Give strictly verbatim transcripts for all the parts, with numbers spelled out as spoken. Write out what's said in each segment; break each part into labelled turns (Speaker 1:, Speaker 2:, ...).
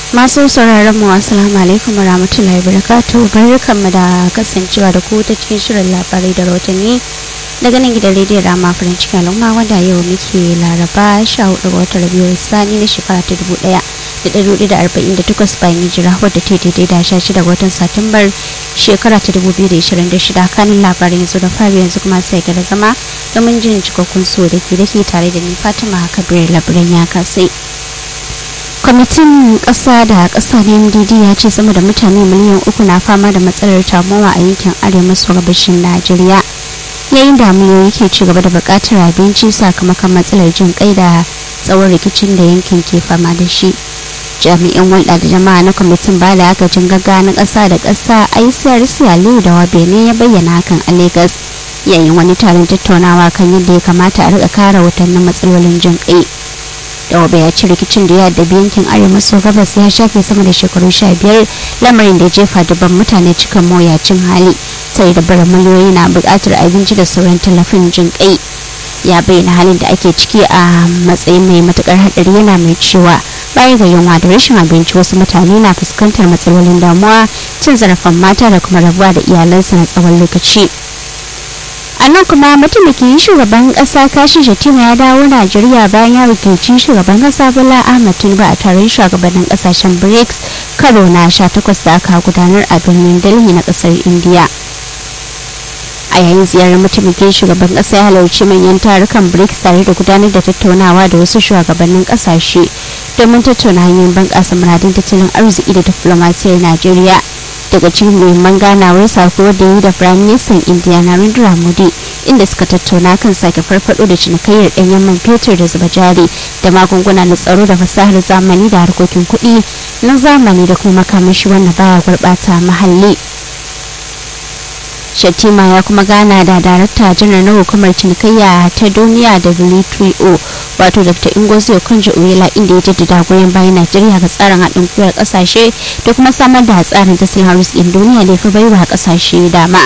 Speaker 1: Masu sauraron mu assalamu alaikum wa rahmatullahi wa barakatuh. Barkanmu da kasancewa da ku ta cikin shirin labarai da rahotanni daga nan gidan rediyon Rama farin cikin al'umma, wanda yau muke Laraba sha hudu ga watan Rabiul Sani na shekara ta dubu ɗaya da ɗari hudu da arba'in da takwas bayan hijira, wadda ta daidai da sha shida ga watan Satumbar shekara ta dubu biyu da ishirin da shida. Kanin labarin yanzu da fari, yanzu kuma sai ga zama domin jin cikakkun so da ke dake tare da ni Fatima Kabir labaran ya kasai. Kwamitin ƙasa da ƙasa na M D D ya ce sama da mutane miliyan uku na fama da matsalar tamowa a yankin arewa maso gabashin Najeriya, yayin da miliyoyi ke ci gaba da buƙatar abinci sakamakon matsalar jin kai da tsawon rikicin da yankin ke fama da shi. Jami'in hulɗa da jama'a na kwamitin bada agajin gaggawa na ƙasa da ƙasa I C R C Aliyu da Wabene ya bayyana hakan a Lagos yayin wani taron tattaunawa kan yadda ya kamata a riƙa kare watannin matsalolin jin kai. Dawabe ya ci rikicin da ya addabi yankin arewa maso gabas ya shafe sama da shekaru sha biyar, lamarin da ya jefa dubban mutane cikin mawuyacin hali, sai da bara miliyoyi na buƙatar abinci da sauran tallafin jin kai. Ya bayyana halin da ake ciki a matsayin mai matukar haɗari, yana mai cewa baya ga yunwa da rashin abinci, wasu mutane na fuskantar matsalolin damuwa, cin zarafin mata da kuma rabuwa da iyalansu na tsawon lokaci. A nan kuma mataimakin shugaban kasa Kashi Shatima ya dawo Najeriya bayan ya wakilci shugaban kasa Bola Ahmed Tinubu a taron shugabannin kasashen BRICS karo na sha takwas da aka gudanar a birnin Delhi na kasar India. A yayin ziyarar mataimakin shugaban kasa ya halarci manyan tarukan BRICS tare da gudanar da tattaunawa da wasu shugabannin kasashe domin tattauna hanyoyin bunƙasa muradun tattalin arziki da diflomasiyyar Najeriya. Daga cikin muhimman ganawar sako da yi da Prime Minister India Narendra Modi, inda suka tattauna kan sake farfado da cinikayyar ɗanyen man fetur da zuba jari da magunguna na tsaro da fasahar zamani da harkokin kuɗi na zamani da kuma makamashi wanda baya gurɓata muhalli. Shatima ya kuma gana da darakta janar na hukumar cinikayya ta duniya W T O wato Doctor Ngozi Okonjo-Iweala, inda ya jaddada goyon bayan Najeriya ga tsarin haɗin gwiwar ƙasashe da kuma samar da tsarin tattalin arzikin duniya da ya fi baiwa ƙasashe dama.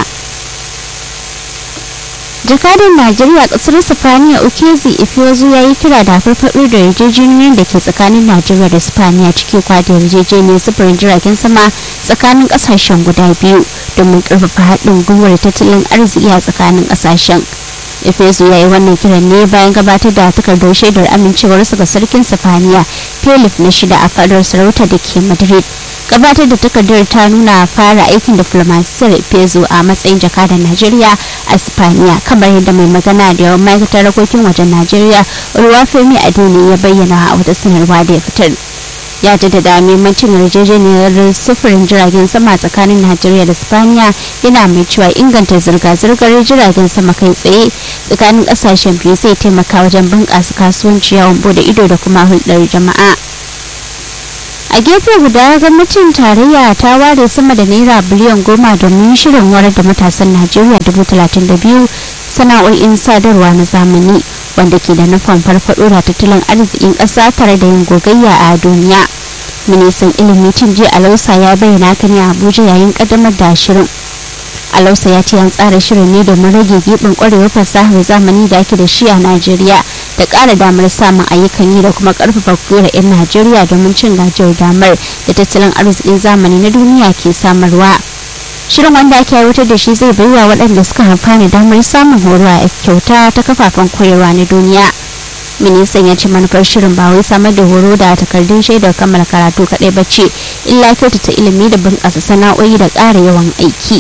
Speaker 1: Jakadan Najeriya ƙasar Sifaniya Ukezi Ifeozu ya yi kira da farfaɗo da yarjejeniyar da ke tsakanin Najeriya da Sifaniya, ciki kwa da yarjejeniyar sufurin jiragen sama tsakanin ƙasashen guda biyu domin ƙarfafa haɗin gwiwar tattalin arziki a tsakanin ƙasashen. Ifeozu ya yi wannan kiran ne bayan gabatar da takardar shaidar amincewarsa ga sarkin Sifaniya Philip na shida a fadar sarauta da ke Madrid. Gabatar da takardar ta nuna fara aikin diflomasiyyar Ifeozu a matsayin jakadan Najeriya a Sifaniya, kamar yadda mai magana da yawan ma'aikatar harkokin wajen Najeriya Oluwafemi Adeni ya bayyana a wata sanarwa da ya fitar. Ya jaddada muhimmancin yarjejeniyar sufurin jiragen sama tsakanin Najeriya da Sifaniya, yana mai cewa inganta zirga-zirgar jiragen sama kai tsaye tsakanin kasashen biyu zai taimaka wajen bunƙasa kasuwanci, yawon bude ido da kuma hulɗar jama'a. A gefe guda, gwamnatin tarayya ta ware sama da naira biliyan goma domin shirin horar da matasan Najeriya dubu talatin da biyu sana'o'in sadarwa na zamani, wanda ke da nufin farfaɗo da tattalin arzikin ƙasa tare da yin gogayya a duniya. Ministan ilimi Tunji Alausa ya bayyana haka ne a Abuja yayin ƙaddamar da shirin. Alausa ya ce an tsara shirin ne domin rage gibin ƙwarewar fasahar zamani da ake da shi a Najeriya, da ƙara damar samun ayyukan yi da kuma ƙarfafa gwiwar 'yan Najeriya domin cin gajiyar damar da tattalin arzikin zamani na duniya ke samarwa. Shirin, wanda ake aiwatar da shi, zai baiwa waɗanda suka amfana damar samun horo a kyauta ta kafafen koyarwa na duniya. Ministan ya ce manufar shirin ba wai samar da horo da takardun shaidar kammala karatu kaɗai ba ce, illa kyautata ilimi da bunƙasa sana'o'i da ƙara yawan aiki.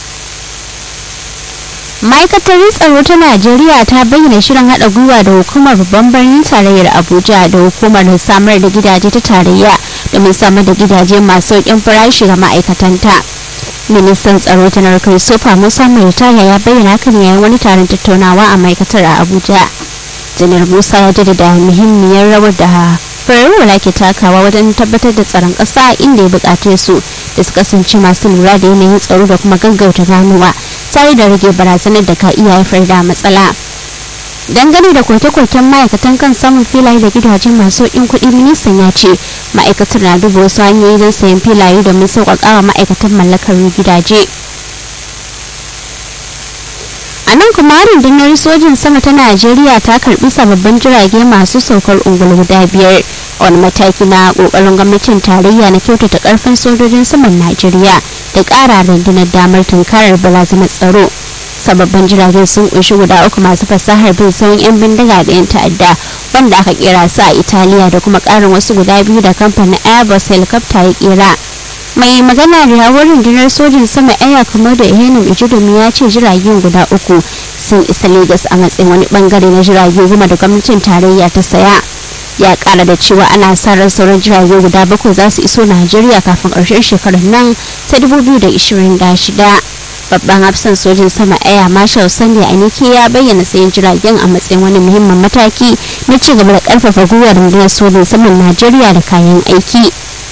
Speaker 1: Ma'aikatar tsaro ta Najeriya ta bayyana shirin haɗa gwiwa da hukumar babban birnin tarayyar Abuja da hukumar samar da gidaje ta tarayya domin samar da gidaje masu sauƙin farashi ga ma'aikatanta. Ministan tsaro janar Christopher Musa Maitaya ya bayyana hakan yayin wani taron tattaunawa a ma'aikatar a Abuja. Janar Musa ya jaddada muhimmiyar rawar da farar hula ke takawa wajen tabbatar da tsaron ƙasa, inda ya buƙace su da su kasance masu lura da yanayin tsaro da kuma gaggauta ganowa tare da rage barazanar da ka iya haifar da matsala. Dangane da koke-koken ma'aikatan kan samun filaye da gidaje masu sauƙin kuɗi, ministan ya ce ma'aikatar na duba wasu hanyoyi don sayan filaye domin sauƙaƙa wa ma'aikatan mallakar gidaje. A nan kuma rundunar sojin sama ta Najeriya ta karbi sababbin jirage masu saukar ungulu guda biyar wani mataki na kokarin gwamnatin tarayya na kyautata karfin sojojin saman Najeriya da ƙara rundunar damar tunkarar barazanar tsaro. Sababbin jiragen sun kunshi guda uku masu fasahar bin sauran 'yan bindiga da 'yan ta'adda wanda aka kera su a Italiya da kuma ƙarin wasu guda biyu da kamfanin Airbus helicopter ya kera. Mai magana da yawon rundunar sojin sama Air Commodore Ehenum Ejidumi ya ce jiragen guda uku sun isa Lagos a matsayin wani bangare na jirage goma da gwamnatin tarayya ta saya. Ya kara da cewa ana sa ran sauran jirage guda bakwai za su iso Najeriya kafin ƙarshen shekarar nan ta dubu biyu da ishirin da shida. Babban hafsan sojin sama Air Marshal Sunday Anike ya bayyana sayan jiragen a matsayin wani muhimmin mataki na ci gaba da karfafa gwiwar rundunar sojin saman Najeriya da kayan aiki.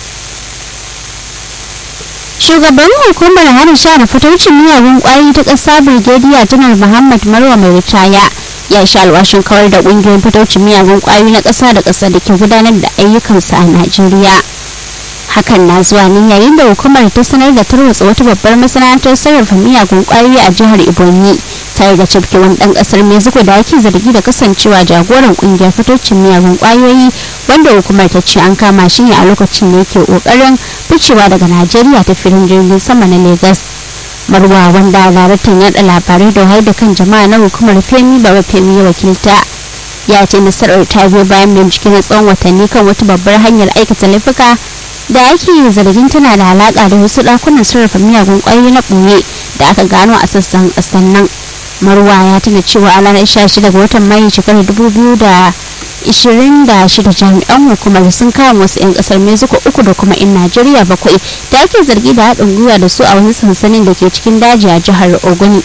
Speaker 1: Shugaban hukumar hana sha da fataucin miyagun kwayoyi ta ƙasa Brigadier Janar Muhammad Marwa mai ritaya ya sha alwashin kawar da ƙungiyoyin fataucin miyagun kwayoyi na ƙasa da ƙasa da ke gudanar da ayyukansu a Najeriya. Hakan na zuwa ne yayin da hukumar ta sanar da tarwatsa wata babbar masana'antar sarrafa miyagun kwayoyi a jihar Ebonyi tare da cafke wani dan kasar Mexico da ake zargi da kasancewa jagoran kungiyar fatocin miyagun kwayoyi wanda hukumar ta ce an kama shi ne a lokacin da yake kokarin ficewa daga Najeriya ta filin jirgin sama na Lagos. Marwa wanda daraktan yada labarai da wayar da kan jama'a na hukumar Femi Baba Femi ya wakilta ya ce nasarar ta biyo bayan bincike na tsawon watanni kan wata babbar hanyar aikata laifuka da ake zargin tana da alaka da wasu dakunan sarrafa miyagun kwayoyi na ɓoye da aka gano a sassan ƙasar nan. Marwa ya tuna cewa a ranar sha shida ga watan Mayu shekarar dubu biyu da ishirin da shida jami'an hukumar sun kama wasu 'yan kasar Mexico uku da kuma 'yan Najeriya bakwai da ake zargi da haɗin gwiwa da su a wani sansanin da ke cikin daji a jihar Ogun.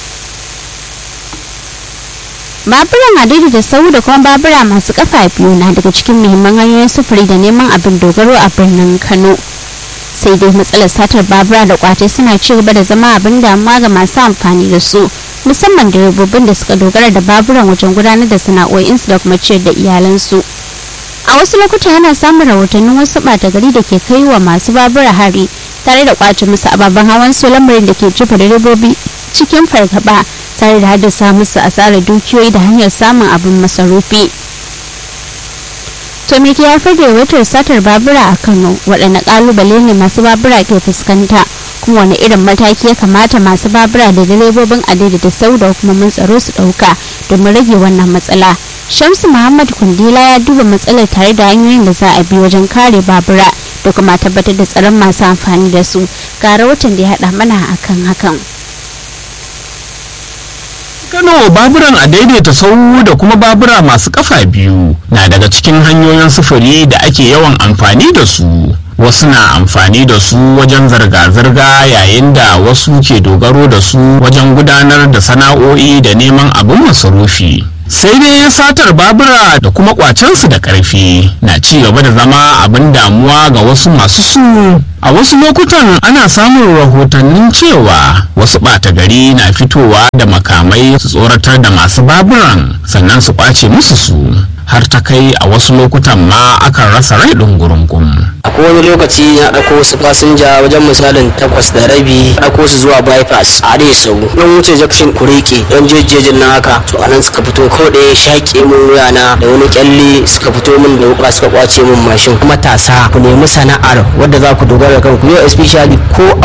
Speaker 1: Baburan adadi da sau da kuma babura masu kafa biyu na daga cikin muhimman hanyoyin sufuri da neman abin dogaro a birnin Kano. Sai dai matsalar satar babura da kwace suna ci gaba da zama abin damuwa ga masu amfani da su, musamman direbobin da suka dogara da baburan wajen gudanar da sana'o'insu da kuma ciyar da iyalansu. A wasu lokuta yana samun rahotannin wasu ɓata gari da ke kai wa masu babura hari tare da kwace musu ababen hawan su, lamarin da ke jefa direbobi cikin fargaba tare da haddasa musu asarar dukiyoyi da hanyar samun abin masarufi. To me ke haifar da yawaitar satar babura a Kano? Waɗanne ƙalubale ne masu babura ke fuskanta? Kuma wani irin mataki ya kamata masu babura da direbobin adadi da sau da hukumomin tsaro su ɗauka domin rage wannan matsala? Shamsu Muhammad Kundila ya duba matsalar tare da hanyoyin da za a bi wajen kare babura da kuma tabbatar da tsaron masu amfani da su. Ga rahoton da ya haɗa mana akan hakan.
Speaker 2: Kano baburan a daidaita sau da kuma babura masu kafa biyu na daga cikin hanyoyin sufuri da ake yawan amfani da su. Wasu na amfani da su wajen zirga-zirga yayin da wasu ke dogaro da su wajen gudanar da sana'o'i da neman abin masarufi. Sai dai satar babura da kuma kwacensu da ƙarfi na ci gaba da zama abin damuwa ga wasu masu su. A wasu lokutan ana samun rahotannin cewa wasu ɓata gari na fitowa da makamai su tsoratar da masu baburan sannan su ƙwace musu su, har ta kai a wasu lokutan ma akan rasa rai ɗungurungun.
Speaker 3: Akwai wani lokaci na ɗauko wasu fasinja wajen misalin takwas da rabi ɗauko su zuwa bypass a dai sau don wuce jakshin kureke don jejjejin na haka, to anan suka fito ko ɗaya shaƙe min wuyana da wani kyalle suka fito min da wuka suka kwace min mashin. Matasa ku nemi sana'ar wadda za ku dogara kanku yau, especially ko